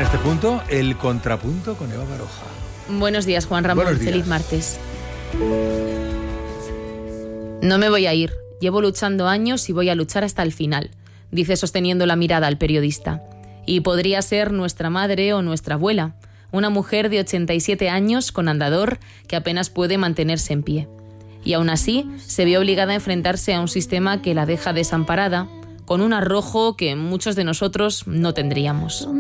en este punto, el contrapunto con Eva Baroja. Buenos días, Juan Ramón. Feliz martes. No me voy a ir. Llevo luchando años y voy a luchar hasta el final, dice sosteniendo la mirada al periodista. Y podría ser nuestra madre o nuestra abuela, una mujer de 87 años con andador que apenas puede mantenerse en pie. Y aún así, se ve obligada a enfrentarse a un sistema que la deja desamparada, con un arrojo que muchos de nosotros no tendríamos.